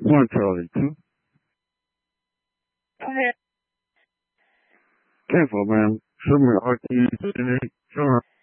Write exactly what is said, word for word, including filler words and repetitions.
One Charlie two. Go ahead. Careful, man. Show me R T.